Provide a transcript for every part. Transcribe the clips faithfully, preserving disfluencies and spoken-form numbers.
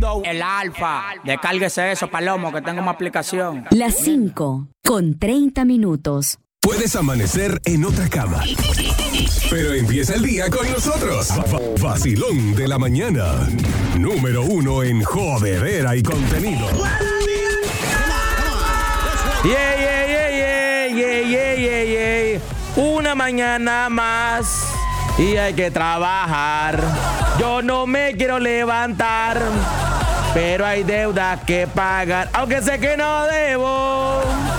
El Alfa. Descárguese eso, Palomo, que tengo una aplicación. Las cinco con treinta minutos. Puedes amanecer en otra cama, pero empieza el día con nosotros. Vacilón de la mañana. Número uno en jodedera y contenido. Yeah, yeah, yeah, yeah, yeah, yeah, yeah, yeah. Una mañana más y hay que trabajar. Yo no me quiero levantar, pero hay deudas que pagar, aunque sé que no debo.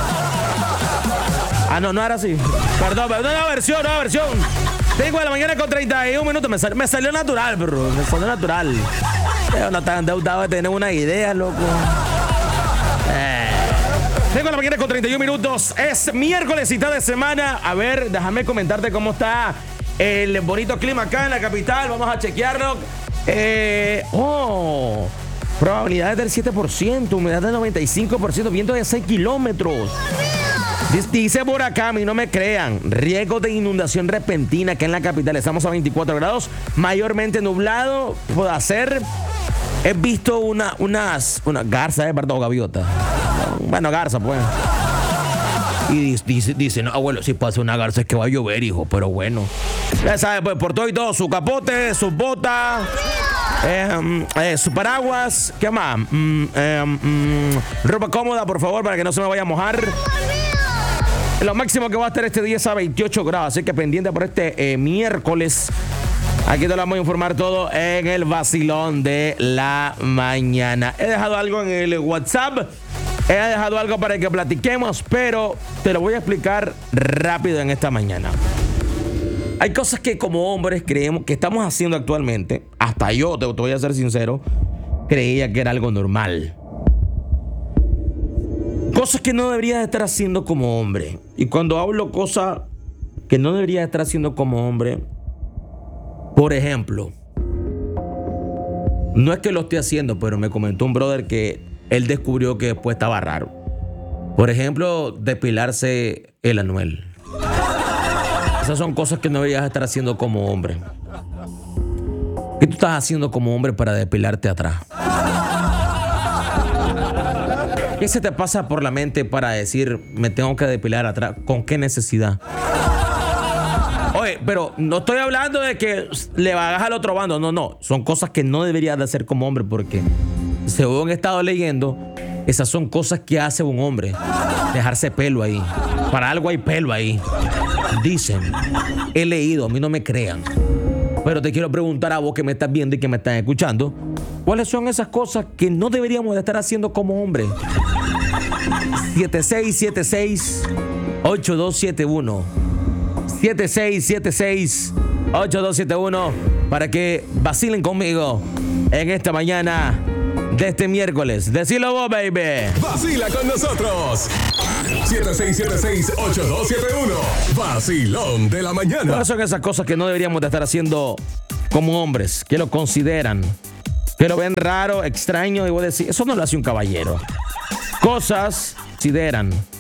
Ah, no, no era así. Perdón, perdón, nueva versión, nueva versión. Tengo a la mañana con treinta y un minutos. Me, sal, me salió natural, bro. Me salió natural. Yo no tan endeudado de tener una idea, loco. Eh. Tengo a la mañana con treinta y un minutos. Es miércoles, cita de semana. A ver, déjame comentarte cómo está el bonito clima acá en la capital. Vamos a chequearlo. Eh, oh, probabilidades del siete por ciento, humedad del noventa y cinco por ciento, viento de seis kilómetros. Dice por acá, a mí no me crean, riesgo de inundación repentina acá en la capital. Estamos a veinticuatro grados, mayormente nublado. Puede ser. He visto una, unas, una garza, ¿eh? Perdón, gaviota. Bueno, garza, pues. Y dice, dice, no, abuelo, si pasa una garza es que va a llover, hijo, pero bueno. Ya sabes, pues, por todo y todo, su capote, sus botas, eh, eh, su paraguas, ¿qué más? Mm, eh, mm, ropa cómoda, por favor, para que no se me vaya a mojar. Lo máximo que va a estar este día es a veintiocho grados, así que pendiente por este eh, miércoles. Aquí te lo vamos a informar todo en el vacilón de la mañana. He dejado algo en el WhatsApp, he dejado algo para que platiquemos, pero te lo voy a explicar rápido en esta mañana. Hay cosas que como hombres creemos que estamos haciendo actualmente, hasta yo, te, te voy a ser sincero, creía que era algo normal. Cosas que no deberías estar haciendo como hombre. Y cuando hablo cosas que no deberías estar haciendo como hombre, por ejemplo, no es que lo esté haciendo, pero me comentó un brother que él descubrió que después estaba raro. Por ejemplo, depilarse el anuel. Esas son cosas que no deberías estar haciendo como hombre. ¿Qué tú estás haciendo como hombre para depilarte atrás? ¿Qué se te pasa por la mente para decir, me tengo que depilar atrás? ¿Con qué necesidad? Oye, pero no estoy hablando de que le hagas al otro bando. No, no. Son cosas que no deberías de hacer como hombre porque, según he estado leyendo, esas son cosas que hace un hombre. Dejarse pelo ahí. Para algo hay pelo ahí. Dicen. He leído, a mí no me crean. Pero te quiero preguntar a vos que me estás viendo y que me estás escuchando, ¿cuáles son esas cosas que no deberíamos de estar haciendo como hombre? siete seis siete seis, ocho dos siete uno siete seis siete seis, ocho dos siete uno para que vacilen conmigo en esta mañana de este miércoles. Decilo vos, baby. Vacila con nosotros. siete seis siete seis, ocho dos siete uno. Vacilón de la mañana. ¿Cuáles son esas cosas que no deberíamos de estar haciendo como hombres? Que lo consideran, que lo ven raro, extraño, y voy a decir, eso no lo hace un caballero. Cosas consideran